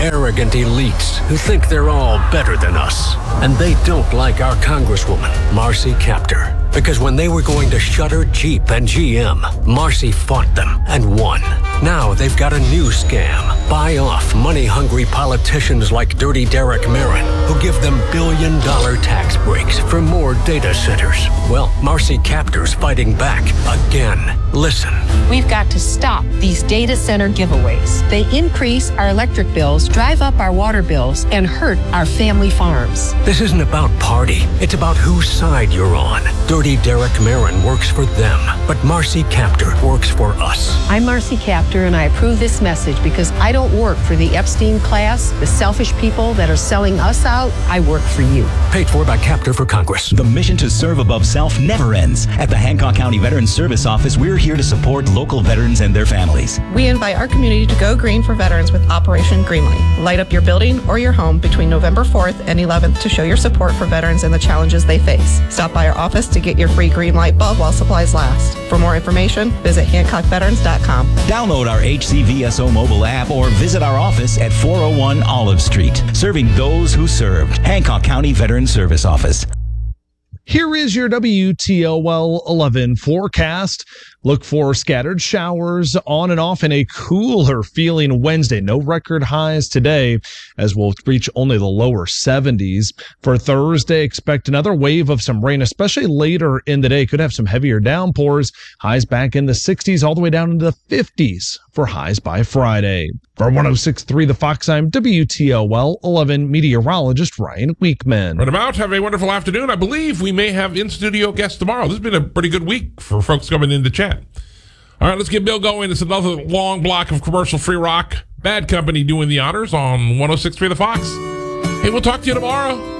arrogant elites who think they're all better than us. And they don't like our Congresswoman, Marcy Kaptur. Because when they were going to shutter Jeep and GM, Marcy fought them and won. Now they've got a new scam. Buy off money-hungry politicians like Dirty Derek Merrin, who give them billion-dollar tax breaks for more data centers. Well, Marcy Kaptur's fighting back again. Listen. We've got to stop these data center giveaways. They increase our electric bills, drive up our water bills, and hurt our family farms. This isn't about party. It's about whose side you're on. Dirty Derek Merrin works for them, but Marcy Kaptur works for us. I'm Marcy Kaptur, and I approve this message because I don't work for the Epstein class, the selfish people that are selling us out. I work for you. Paid for by Kaptur for Congress. The mission to serve above self never ends. At the Hancock County Veterans Service Office, we're here to support local veterans and their families. We invite our community to go green for veterans with Operation Greenlight. Light up your building or your home between November 4th and 11th to show your support for veterans and the challenges they face. Stop by our office to get your free green light bulb while supplies last. For more information, visit HancockVeterans.com. Download our HCVSO mobile app or visit our office at 401 Olive Street. Serving those who served. Hancock County Veterans Service Office. Here is your WTOL 11 forecast. Look for scattered showers on and off and a cooler feeling Wednesday. No record highs today as we'll reach only the lower 70s. For Thursday, expect another wave of some rain, especially later in the day. Could have some heavier downpours. Highs back in the 60s all the way down into the 50s for highs by Friday. For 106.3 The Fox, I'm WTOL 11 meteorologist Ryan Weekman. Right about. Have a wonderful afternoon. I believe we may have in-studio guests tomorrow. This has been a pretty good week for folks coming in to chat. All right, let's get Bill going. It's another long block of commercial-free rock. Bad Company doing the honors on 106.3 The Fox. Hey, we'll talk to you tomorrow.